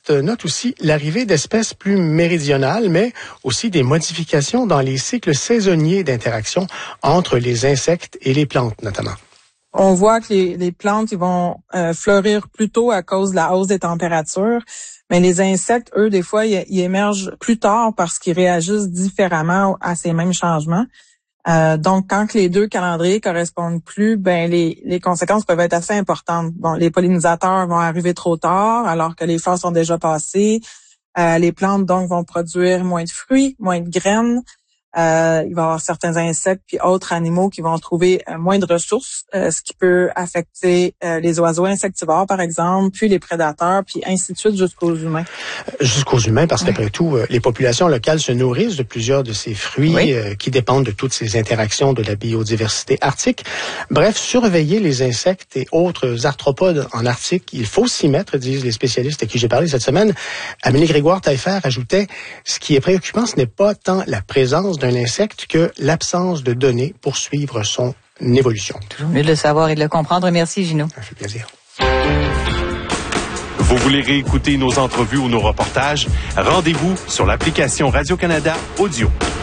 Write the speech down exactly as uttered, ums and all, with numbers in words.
note aussi l'arrivée d'espèces plus méridionales, mais aussi des modifications dans les cycles saisonniers d'interaction entre les insectes et les plantes, notamment. On voit que les, les plantes ils vont euh, fleurir plus tôt à cause de la hausse des températures, mais les insectes, eux, des fois, ils, ils émergent plus tard parce qu'ils réagissent différemment à ces mêmes changements. Euh, donc, quand les deux calendriers correspondent plus, ben les, les conséquences peuvent être assez importantes. Bon, les pollinisateurs vont arriver trop tard, alors que les fleurs sont déjà passées. Euh, les plantes, donc, vont produire moins de fruits, moins de graines. Euh, il va y avoir certains insectes puis autres animaux qui vont trouver euh, moins de ressources, euh, ce qui peut affecter euh, les oiseaux insectivores, par exemple, puis les prédateurs, puis ainsi de suite jusqu'aux humains. Jusqu'aux humains, parce qu'après oui. tout, euh, les populations locales se nourrissent de plusieurs de ces fruits oui. euh, qui dépendent de toutes ces interactions de la biodiversité arctique. Bref, surveiller les insectes et autres arthropodes en Arctique, il faut s'y mettre, disent les spécialistes à qui j'ai parlé cette semaine. Amélie Grégoire-Taillefer ajoutait, ce qui est préoccupant, ce n'est pas tant la présence d'un insecte que l'absence de données pour suivre son évolution. Toujours mieux de le savoir et de le comprendre. Merci, Gino. Ça fait plaisir. Vous voulez réécouter nos entrevues ou nos reportages? Rendez-vous sur l'application Radio-Canada Audio.